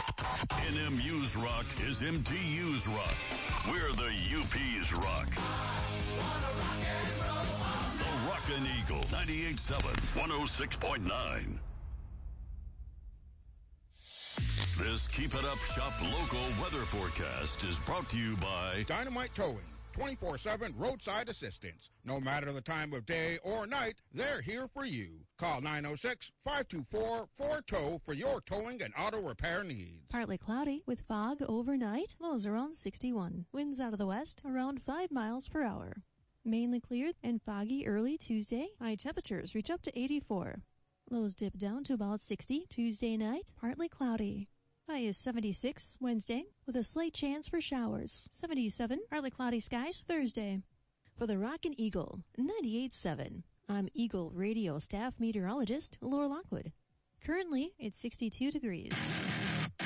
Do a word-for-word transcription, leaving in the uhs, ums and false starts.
N M U's rock is M T U's rock. We're the U P's rock. The Rockin' Eagle, ninety-eight point seven, one oh six point nine. This Keep It Up Shop local weather forecast is brought to you by Dynamite Towing, twenty-four seven roadside assistance. No matter the time of day or night, they're here for you. Call nine oh six, five two four, four tow for your towing and auto repair needs. Partly cloudy with fog overnight. Lows around sixty-one. Winds out of the west around five miles per hour. Mainly clear and foggy early Tuesday. High temperatures reach up to eighty-four. Lows dip down to about sixty Tuesday night. Partly cloudy. High is seventy-six Wednesday with a slight chance for showers. seventy-seven, partly cloudy skies Thursday. For the Rockin' Eagle, ninety-eight point seven. I'm Eagle Radio staff meteorologist Laura Lockwood. Currently, it's sixty-two degrees.